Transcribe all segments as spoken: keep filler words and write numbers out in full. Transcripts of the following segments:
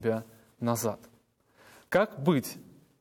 тебя назад. Как быть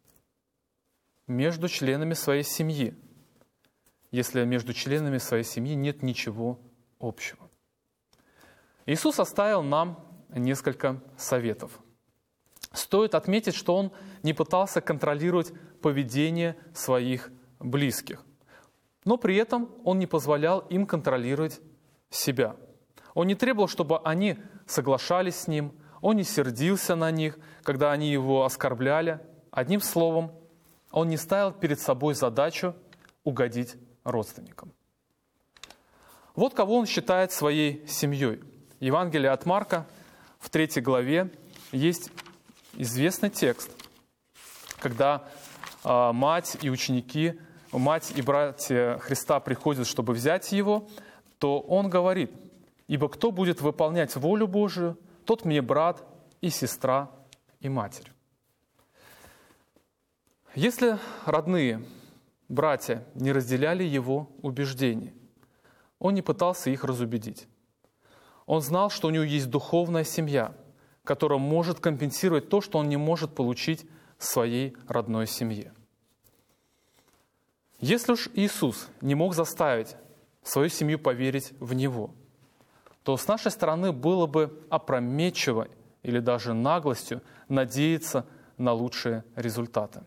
между членами своей семьи, если между членами своей семьи нет ничего общего? Иисус оставил нам несколько советов. Стоит отметить, что Он не пытался контролировать поведение своих близких, но при этом Он не позволял им контролировать себя. Он не требовал, чтобы они соглашались с Ним, Он не сердился на них, когда они Его оскорбляли. Одним словом, Он не ставил перед собой задачу угодить родственникам. Вот кого Он считает своей семьей. Евангелие от Марка в третьей главе есть известный текст, когда э, мать и ученики, мать и братья Христа приходят, чтобы взять Его, то Он говорит: «Ибо кто будет выполнять волю Божию, тот мне брат и сестра и матерь». Если родные, братья не разделяли Его убеждений, Он не пытался их разубедить. Он знал, что у него есть духовная семья, которая может компенсировать то, что он не может получить в своей родной семье. Если уж Иисус не мог заставить свою семью поверить в Него, то с нашей стороны было бы опрометчиво или даже наглостью надеяться на лучшие результаты.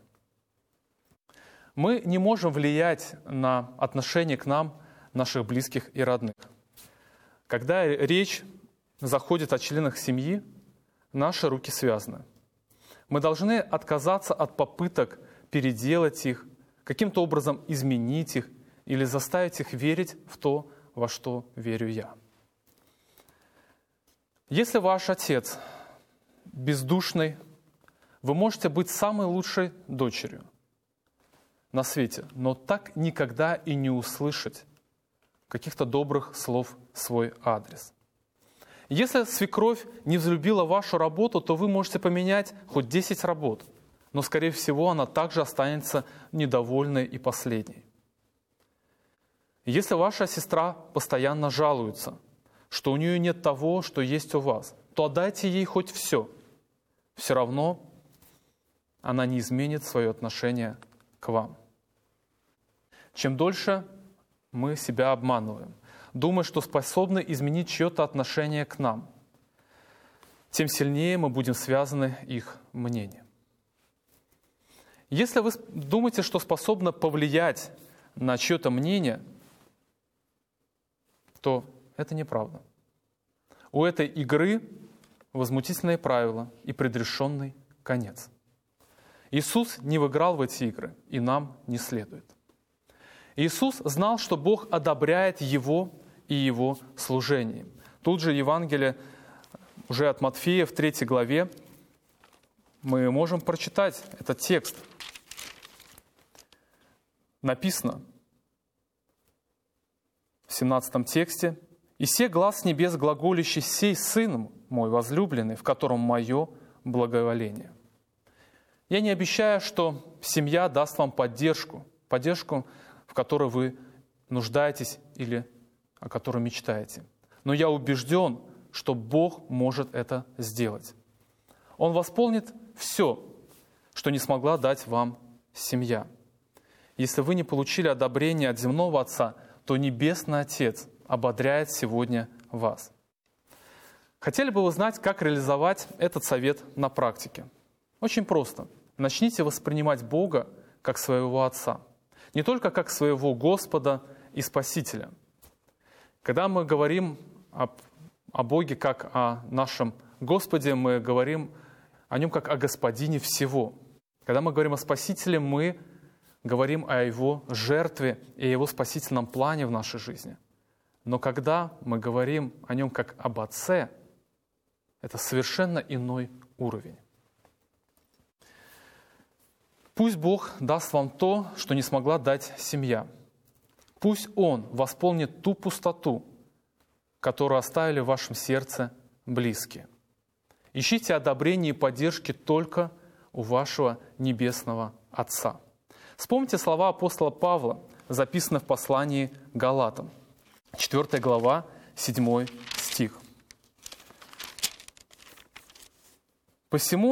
Мы не можем влиять на отношение к нам наших близких и родных. Когда речь заходит о членах семьи, наши руки связаны. Мы должны отказаться от попыток переделать их, каким-то образом изменить их или заставить их верить в то, во что верю я. Если ваш отец бездушный, вы можете быть самой лучшей дочерью на свете, но так никогда и не услышать каких-то добрых слов в свой адрес. Если свекровь не взлюбила вашу работу, то вы можете поменять хоть десять работ, но, скорее всего, она также останется недовольной и последней. Если ваша сестра постоянно жалуется, что у нее нет того, что есть у вас, то отдайте ей хоть все. Все равно она не изменит свое отношение к вам. Чем дольше мы себя обманываем, думая, что способны изменить чье-то отношение к нам, тем сильнее мы будем связаны их мнением. Если вы думаете, что способны повлиять на чье-то мнение, то это неправда. У этой игры возмутительные правила и предрешенный конец. Иисус не выиграл в эти игры, и нам не следует. Иисус знал, что Бог одобряет Его и Его служение. Тут же Евангелие уже от Матфея в третьей главе мы можем прочитать этот текст. Написано в семнадцатом тексте: «И се глас с небес глаголющий, сей Сын мой возлюбленный, в котором мое благоволение». Я не обещаю, что семья даст вам поддержку, поддержку, в которой вы нуждаетесь или о которой мечтаете. Но я убежден, что Бог может это сделать. Он восполнит все, что не смогла дать вам семья. Если вы не получили одобрение от земного Отца, то Небесный Отец ободряет сегодня вас. Хотели бы вы знать, как реализовать этот совет на практике? Очень просто. Начните воспринимать Бога как своего Отца. Не только как своего Господа и Спасителя. Когда мы говорим об, о Боге как о нашем Господе, мы говорим о Нем как о Господине всего. Когда мы говорим о Спасителе, мы говорим о Его жертве и о Его спасительном плане в нашей жизни. Но когда мы говорим о Нем как об Отце, это совершенно иной уровень. Пусть Бог даст вам то, что не смогла дать семья. Пусть Он восполнит ту пустоту, которую оставили в вашем сердце близкие. Ищите одобрения и поддержки только у вашего Небесного Отца. Вспомните слова апостола Павла, записанные в послании к Галатам, четвёртая глава, седьмой стих. Посему